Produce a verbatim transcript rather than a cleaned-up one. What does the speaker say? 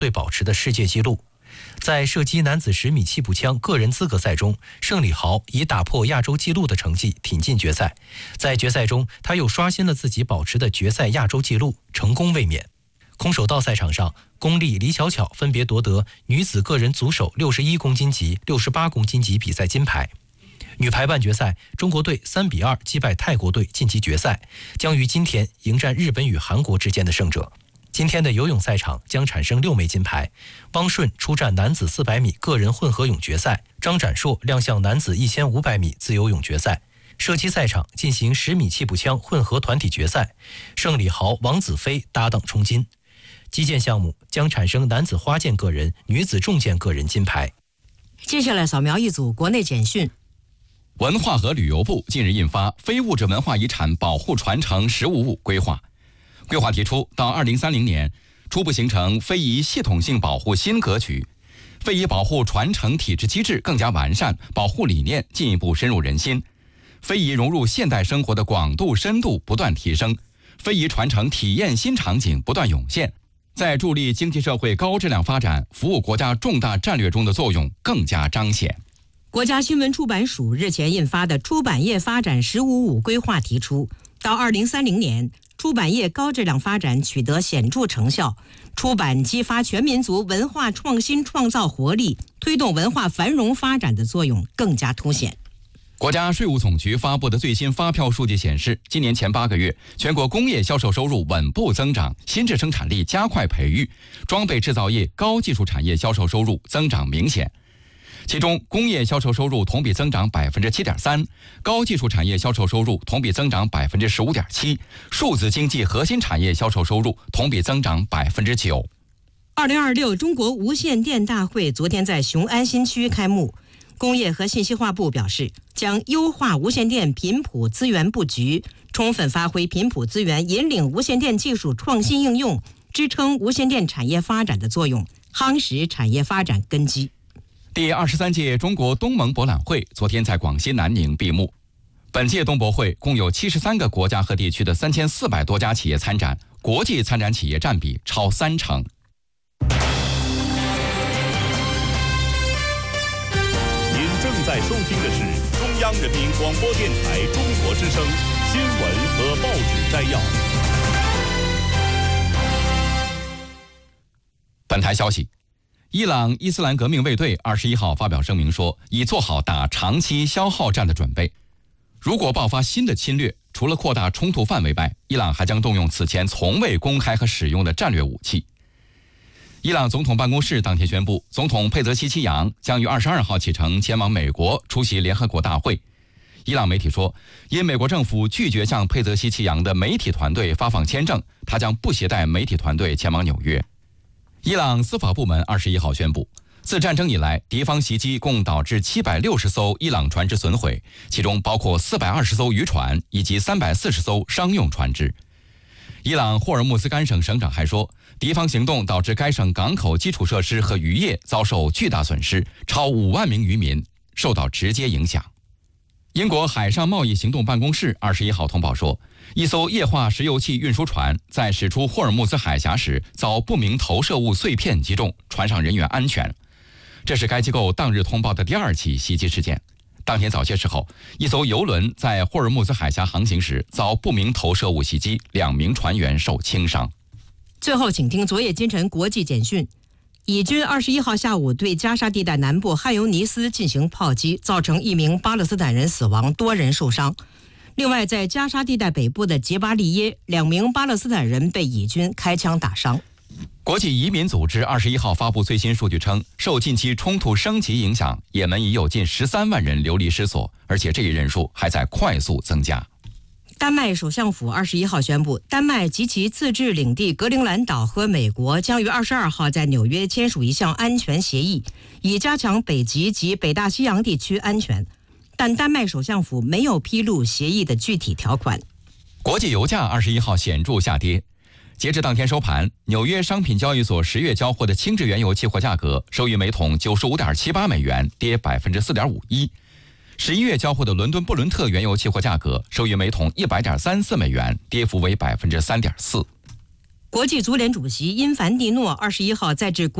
队保持的世界纪录。在射击男子十米气步枪个人资格赛中，盛礼豪以打破亚洲纪录的成绩挺进决赛。在决赛中，他又刷新了自己保持的决赛亚洲纪录，成功卫冕。空手道赛场上，巩俐、李巧巧分别夺得女子个人组手六十一公斤级、六十八公斤级比赛金牌。女排半决赛，中国队三比二击败泰国队晋级决赛，将于今天迎战日本与韩国之间的胜者。今天的游泳赛场将产生六枚金牌，汪顺出战男子四百米个人混合泳决赛，张展硕亮相男子一千五百米自由泳决赛。射击赛场进行十米气步枪混合团体决赛，盛礼豪、王子飞搭档冲金。击剑项目将产生男子花剑个人、女子重剑个人金牌。 接下来扫描一组国内简讯。 文化和旅游部近日印发《非物质文化遗产保护传承实务物规划》，规划提出，到二零三零年，初步形成非遗系统性保护新格局，非遗保护传承体制机制更加完善，保护理念进一步深入人心，非遗融入现代生活的广度深度不断提升，非遗传承体验新场景不断涌现，在助力经济社会高质量发展、服务国家重大战略中的作用更加彰显。 国家新闻出版署日前印发的《出版业发展“十五五”规划》提出，到二零三零年，出版业高质量发展取得显著成效，出版激发全民族文化创新创造活力，推动文化繁荣发展的作用更加凸显。 国家税务总局发布的最新发票数据显示，今年前八个月，全国工业销售收入稳步增长，新质生产力加快培育，装备制造业、高技术产业销售收入增长明显。其中，工业销售收入同比增长百分之七点三，高技术产业销售收入同比增长百分之十五点七，数字经济核心产业销售收入同比增长百分之九。 二零二六中国无线电大会昨天在雄安新区开幕。工业和信息化部表示，将优化无线电频谱资源布局，充分发挥频谱资源引领无线电技术创新应用，支撑无线电产业发展的作用，夯实产业发展根基。 第二十三届中国东盟博览会昨天在广西南宁闭幕。本届东博会共有七十三个国家和地区的三千四百多家企业参展，国际参展企业占比超三成。 您正在收听的是中央人民广播电台中国之声新闻和报纸摘要。 本台消息。伊朗伊斯兰革命卫队二十一号发表声明说，已做好打长期消耗战的准备。如果爆发新的侵略，除了扩大冲突范围外，伊朗还将动用此前从未公开和使用的战略武器。伊朗总统办公室当天宣布，总统佩泽西奇扬将于二十二号启程前往美国出席联合国大会。伊朗媒体说，因美国政府拒绝向佩泽西奇扬的媒体团队发放签证，他将不携带媒体团队前往纽约。伊朗司法部门二十一号宣布，自战争以来，敌方袭击共导致七百六十艘伊朗船只损毁，其中包括四百二十艘渔船以及三百四十艘商用船只。伊朗霍尔木兹干省省长还说，敌方行动导致该省港口基础设施和渔业遭受巨大损失，超五万名渔民受到直接影响。英国海上贸易行动办公室二十一号通报说，一艘液化石油气运输船在驶出霍尔木兹海峡时遭不明投射物碎片击中，船上人员安全。这是该机构当日通报的第二起袭击事件。当天早些时候，一艘邮轮在霍尔木兹海峡航行时遭不明投射物袭击，两名船员受轻伤。 最后，请听昨夜今晨国际简讯。以军二十一号下午对加沙地带南部汉尤尼斯进行炮击，造成一名巴勒斯坦人死亡，多人受伤。另外，在加沙地带北部的杰巴利耶，两名巴勒斯坦人被以军开枪打伤。 国际移民组织二十一号发布最新数据称，受近期冲突升级影响，也门已有近十三万人流离失所，而且这一人数还在快速增加。 丹麦首相府二十一号宣布，丹麦及其自治领地格陵兰岛和美国将于二十二号在纽约签署一项安全协议，以加强北极及北大西洋地区安全。但丹麦首相府没有披露协议的具体条款。 国际油价二十一号显著下跌，截至当天收盘，纽约商品交易所十月交货的轻质原油期货价格收于每桶九十五点七八美元，跌百分之四点五一。十一月交货的伦敦布伦特原油期货价格收于每桶一百点三四美元，跌幅为百分之三点四。 国际足联主席因凡蒂诺二十一号在致国